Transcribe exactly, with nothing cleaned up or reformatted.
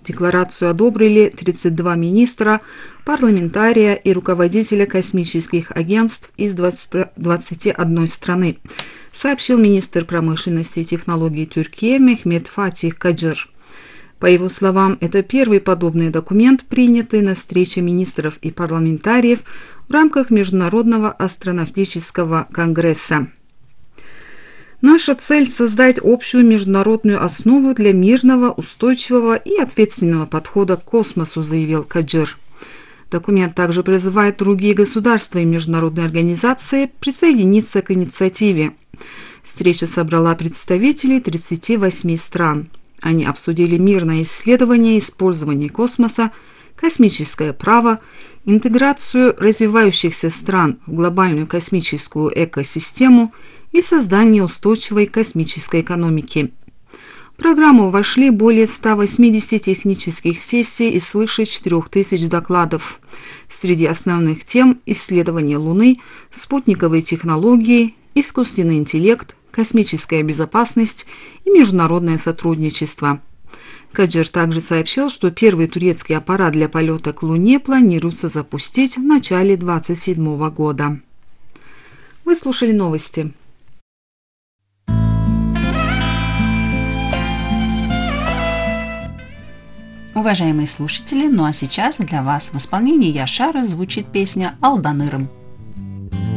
Декларацию одобрили тридцать два министра, парламентария и руководителя космических агентств из двадцати одной страны, сообщил министр промышленности и технологий Тюркии Мехмет Фатих Каджир. По его словам, это первый подобный документ, принятый на встрече министров и парламентариев в рамках Международного астронавтического конгресса. Наша цель – создать общую международную основу для мирного, устойчивого и ответственного подхода к космосу, заявил Каджир. Документ также призывает другие государства и международные организации присоединиться к инициативе. Встреча собрала представителей тридцати восьми стран. Они обсудили мирное исследование и использование космоса, космическое право, интеграцию развивающихся стран в глобальную космическую экосистему и создание устойчивой космической экономики. В программу вошли более ста восьмидесяти технических сессий и свыше четырёх тысяч докладов. Среди основных тем – исследование Луны, спутниковые технологии, искусственный интеллект, космическая безопасность и международное сотрудничество. Каджир также сообщил, что первый турецкий аппарат для полета к Луне планируется запустить в начале две тысячи двадцать седьмого года. Вы слушали новости. Уважаемые слушатели, ну а сейчас для вас в исполнении Яшара звучит песня «Алданырым».